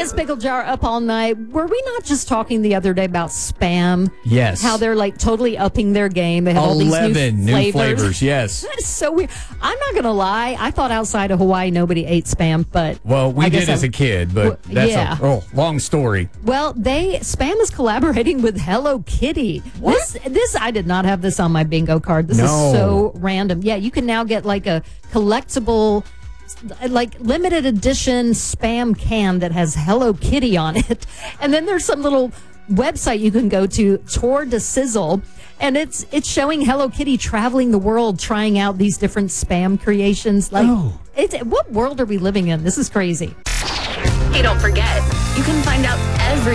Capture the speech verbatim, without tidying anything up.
It's Pickle Jar up all night. Were we not just talking the other day about Spam? Yes. How they're like totally upping their game. They have all these new eleven flavors. new flavors, yes. That is so weird. I'm not going to lie. I thought outside of Hawaii nobody ate Spam, but... Well, we I guess did as I- a kid, but Well, that's yeah. a oh, long story. Well, they Spam is collaborating with Hello Kitty. This, this I did not have this on my bingo card. This No. is so random. Yeah, you can now get like a collectible, like limited edition Spam can that has Hello Kitty on it, and then there's some little website you can go to, Tour de Sizzle, and it's it's showing Hello Kitty traveling the world, trying out these different Spam creations. Like, Oh. it's, what world are we living in? This is crazy. Hey, don't forget, you can find out every